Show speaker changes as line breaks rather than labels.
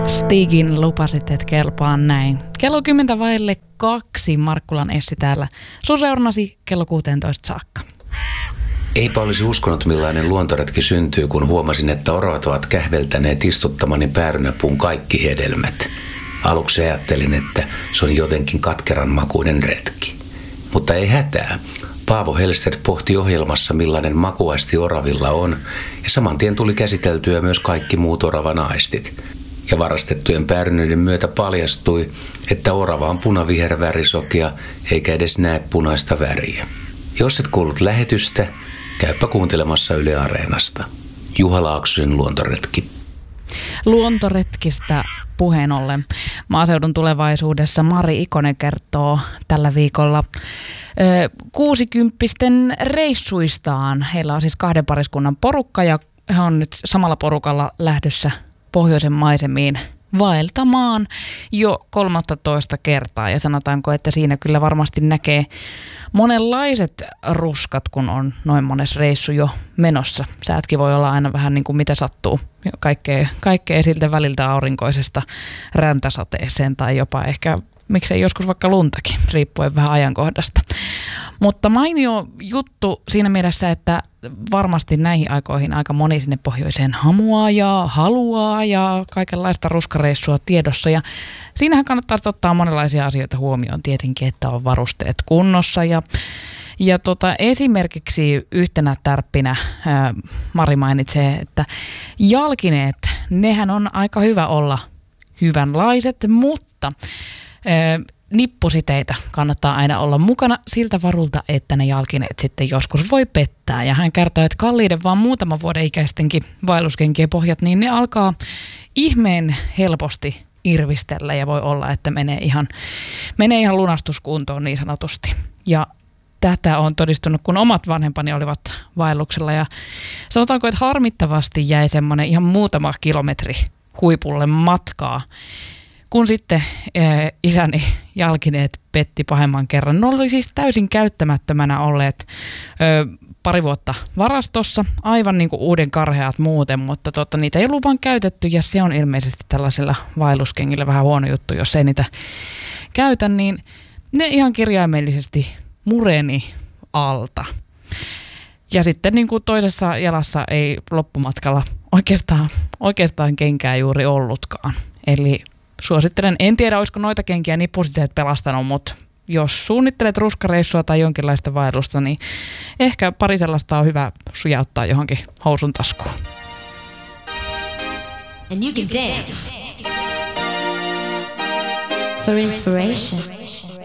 Stigin lupasit, että kelpaan näin. Kello 10:02 Markkulan Essi täällä. Sun seurannasi kello 16 saakka.
Eipä olisi uskonut, millainen luontoretki syntyy, kun huomasin, että oravat ovat kähveltäneet istuttamani päärynäpuun kaikki hedelmät. Aluksi ajattelin, että se on jotenkin katkeran makuinen retki. Mutta ei hätää. Paavo Hellstedt pohti ohjelmassa, millainen makuaisti oravilla on, ja saman tien tuli käsiteltyä myös kaikki muut oravan aistit. Ja varastettujen päärynöiden myötä paljastui, että orava on punavihervärisokea, eikä edes näe punaista väriä. Jos et kuullut lähetystä, käypä kuuntelemassa Yle Areenasta. Juha Laaksosen luontoretki.
Luontoretkistä puheen ollen. Maaseudun tulevaisuudessa Mari Ikonen kertoo tällä viikolla 60-vuotiaiden reissuistaan. Heillä on siis 2 pariskunnan porukka ja he on nyt samalla porukalla lähdössä pohjoisen maisemiin vaeltamaan jo 13 kertaa. Ja sanotaanko, että siinä kyllä varmasti näkee monenlaiset ruskat, kun on noin mones reissu jo menossa. Säätkin voi olla aina vähän niin kuin mitä sattuu. Kaikkea siltä väliltä aurinkoisesta räntäsateeseen tai jopa ehkä miksei joskus vaikka luntakin, riippuen vähän ajankohdasta. Mutta mainio juttu siinä mielessä, että varmasti näihin aikoihin aika moni sinne pohjoiseen hamuaa ja haluaa ja kaikenlaista ruskareissua tiedossa. Ja siinähän kannattaa ottaa monenlaisia asioita huomioon tietenkin, että on varusteet kunnossa. Ja esimerkiksi yhtenä tärppinä Mari mainitsee, että jalkineet, nehän on aika hyvä olla hyvänlaiset, mutta nippusiteitä kannattaa aina olla mukana siltä varulta, että ne jalkineet sitten joskus voi pettää. Ja hän kertoo, että kalliiden vaan muutaman vuoden ikäistenkin vaelluskenkien pohjat, niin ne alkaa ihmeen helposti irvistellä ja voi olla, että menee ihan lunastuskuntoon niin sanotusti. Ja tätä on todistunut, kun omat vanhempani olivat vaelluksella ja sanotaanko, että harmittavasti jäi semmoinen ihan muutama kilometri huipulle matkaa. Kun sitten isäni jalkineet petti pahemman kerran. Ne oli siis täysin käyttämättömänä olleet pari vuotta varastossa, aivan niin kuin uuden karheat muuten, mutta niitä ei ollut vaan käytetty ja se on ilmeisesti tällaisilla vaelluskengillä vähän huono juttu, jos ei niitä käytä, niin ne ihan kirjaimellisesti mureni alta. Ja sitten niin kuin toisessa jalassa ei loppumatkalla oikeastaan kenkää juuri ollutkaan. Eli suosittelen, en tiedä olisiko noita kenkiä nippusiteet pelastanut, mutta jos suunnittelet ruskareissua tai jonkinlaista vaellusta, niin ehkä pari sellaista on hyvä sujauttaa johonkin housun taskuun.
And you can dance for inspiration.